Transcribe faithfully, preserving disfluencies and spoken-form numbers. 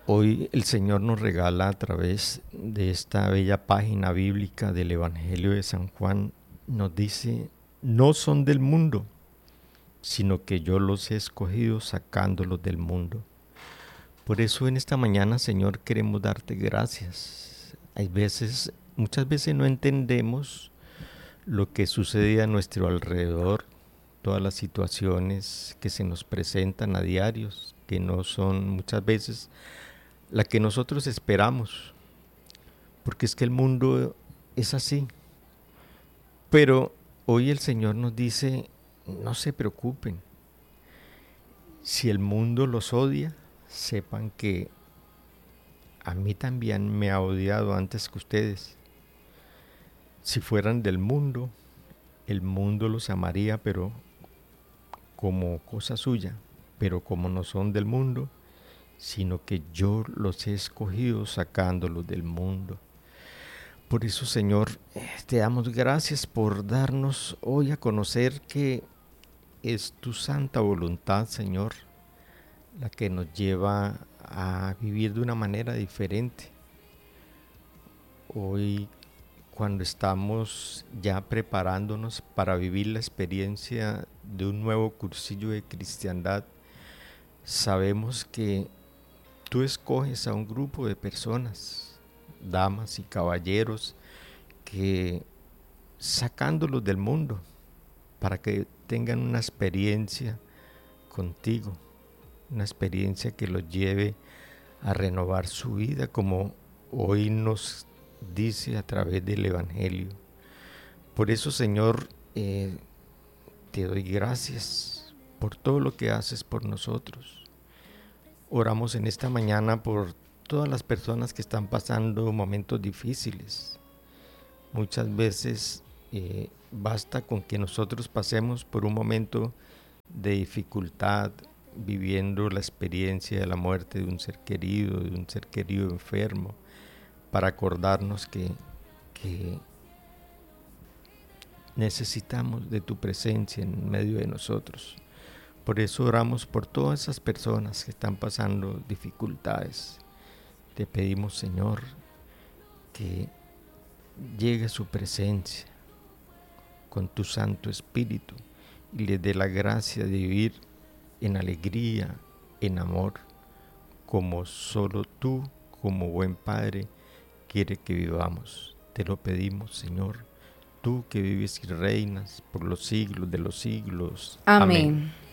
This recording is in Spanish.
Hoy el Señor nos regala a través de esta bella página bíblica del Evangelio de San Juan, nos dice, no son del mundo, sino que yo los he escogido sacándolos del mundo. Por eso en esta mañana, Señor, queremos darte gracias. Hay veces, muchas veces no entendemos lo que sucede a nuestro alrededor, todas las situaciones que se nos presentan a diarios, que no son muchas veces la que nosotros esperamos, porque es que el mundo es así. Pero hoy el Señor nos dice, no se preocupen, si el mundo los odia, sepan que a mí también me ha odiado antes que ustedes. Si fueran del mundo, el mundo los amaría, pero como cosa suya, pero como no son del mundo, sino que yo los he escogido sacándolos del mundo. Por eso, Señor, te damos gracias por darnos hoy a conocer que es tu santa voluntad, Señor, la que nos lleva a vivir de una manera diferente. Hoy, cuando estamos ya preparándonos para vivir la experiencia de un nuevo cursillo de cristiandad, sabemos que tú escoges a un grupo de personas, damas y caballeros, que sacándolos del mundo para que tengan una experiencia contigo, una experiencia que los lleve a renovar su vida, como hoy nos dice a través del Evangelio. Por eso, Señor, eh, te doy gracias por todo lo que haces por nosotros. Oramos en esta mañana por todas las personas que están pasando momentos difíciles. Muchas veces eh, basta con que nosotros pasemos por un momento de dificultad, viviendo la experiencia de la muerte de un ser querido, de un ser querido enfermo, para acordarnos que, que necesitamos de tu presencia en medio de nosotros. Por eso oramos por todas esas personas que están pasando dificultades. Te pedimos, Señor, que llegue su presencia con tu Santo Espíritu y les dé la gracia de vivir en alegría, en amor, como solo tú, como buen Padre, quiere que vivamos. Te lo pedimos, Señor, tú que vives y reinas por los siglos de los siglos. Amén. Amén.